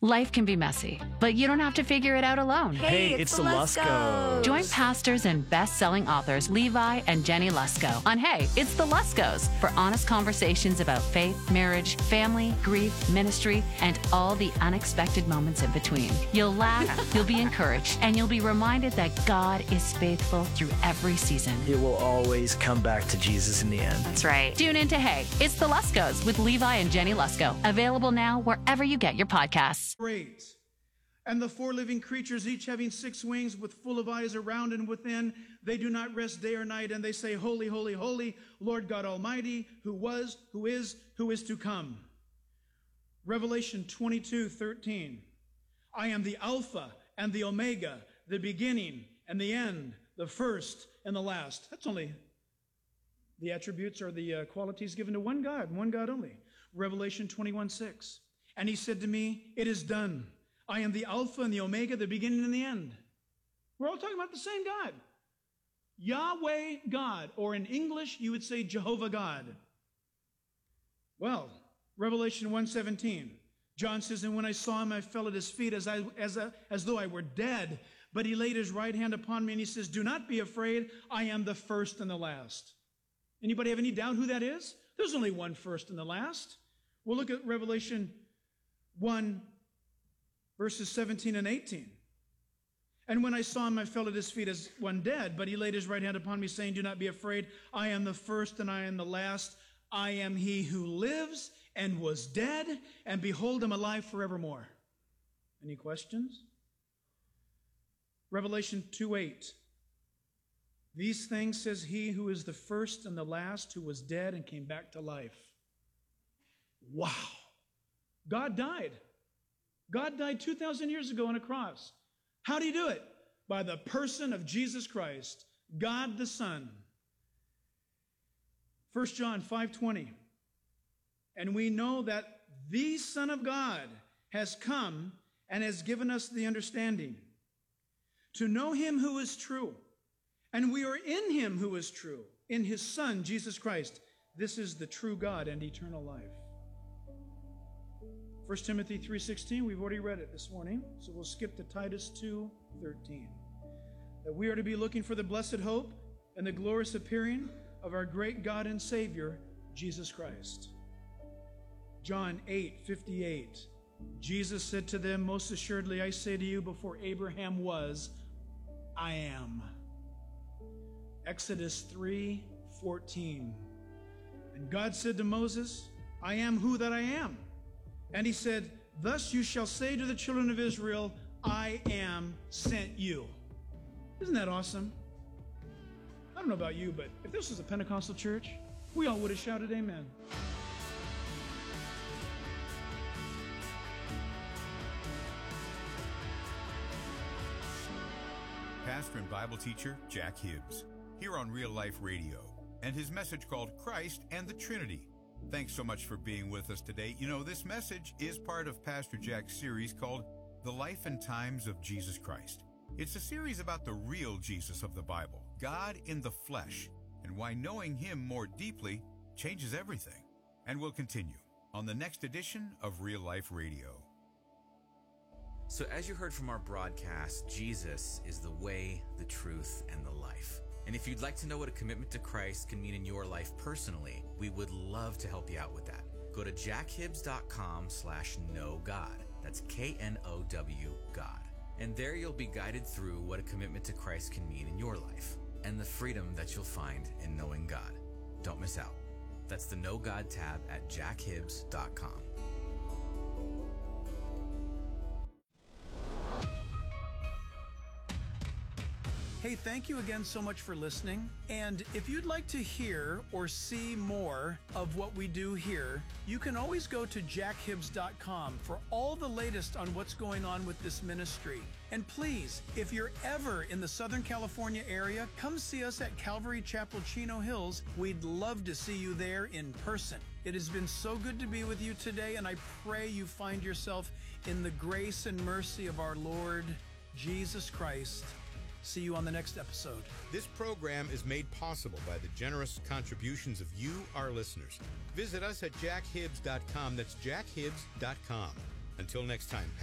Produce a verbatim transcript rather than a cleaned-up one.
Life can be messy, but you don't have to figure it out alone. Hey, Hey, it's, it's the the Luskos. Join pastors and best-selling authors Levi and Jenny Lusko on Hey, It's the Luskos for honest conversations about faith, marriage, family, grief, ministry, and all the unexpected moments in between. You'll laugh, you'll be encouraged, and you'll be reminded that God is faithful through every season. It will always come back to Jesus in the end. That's right. Tune in to Hey, It's the Luskos with Levi and Jenny Lusko. Available now wherever you get your podcasts. Great. And the four living creatures, each having six wings with full of eyes around and within, they do not rest day or night, and they say, Holy, holy, holy, Lord God Almighty, who was, who is, who is to come. Revelation twenty-two thirteen. I am the Alpha and the Omega, the beginning and the end, the first and the last. That's only the attributes or the uh, qualities given to one God, one God only. Revelation twenty-one six. And he said to me, it is done. I am the Alpha and the Omega, the beginning and the end. We're all talking about the same God. Yahweh God, or in English, you would say Jehovah God. Well, Revelation one seventeen. John says, and when I saw him, I fell at his feet as, I, as, a, as though I were dead. But he laid his right hand upon me and he says, do not be afraid. I am the first and the last. Anybody have any doubt who that is? There's only one first and the last. We'll look at Revelation one, verses seventeen and eighteen. And when I saw him, I fell at his feet as one dead, but he laid his right hand upon me, saying, do not be afraid. I am the first and I am the last. I am he who lives and was dead, and behold, I'm alive forevermore. Any questions? Revelation two eight. These things says he who is the first and the last, who was dead and came back to life. Wow. God died. God died two thousand years ago on a cross. How did he do it? By the person of Jesus Christ, God the Son. First John five twenty. And we know that the Son of God has come and has given us the understanding to know him who is true. And we are in him who is true, in his Son, Jesus Christ. This is the true God and eternal life. First Timothy three sixteen, we've already read it this morning, so we'll skip to Titus two thirteen. That we are to be looking for the blessed hope and the glorious appearing of our great God and Savior, Jesus Christ. John eight fifty-eight. Jesus said to them, most assuredly I say to you, before Abraham was, I am. Exodus three fourteen. And God said to Moses, I am who that I am. And he said, thus you shall say to the children of Israel, I am sent you. Isn't that awesome? I don't know about you, but if this was a Pentecostal church, we all would have shouted amen. Pastor and Bible teacher Jack Hibbs, here on Real Life Radio, and his message called Christ and the Trinity. Thanks so much for being with us today. You know, this message is part of Pastor Jack's series called The Life and Times of Jesus Christ. It's a series about the real Jesus of the Bible, God in the flesh, and why knowing him more deeply changes everything. And we'll continue on the next edition of Real Life Radio. So as you heard from our broadcast, Jesus is the way, the truth, and the life. And if you'd like to know what a commitment to Christ can mean in your life personally, we would love to help you out with that. Go to jackhibbs.com slash know God. That's K N O W God. And there you'll be guided through what a commitment to Christ can mean in your life and the freedom that you'll find in knowing God. Don't miss out. That's the Know God tab at jackhibbs dot com. Hey, thank you again so much for listening. And if you'd like to hear or see more of what we do here, you can always go to jack hibbs dot com for all the latest on what's going on with this ministry. And please, if you're ever in the Southern California area, come see us at Calvary Chapel, Chino Hills. We'd love to see you there in person. It has been so good to be with you today, and I pray you find yourself in the grace and mercy of our Lord Jesus Christ. See you on the next episode. This program is made possible by the generous contributions of you, our listeners. Visit us at jack hibbs dot com. That's jack hibbs dot com. Until next time.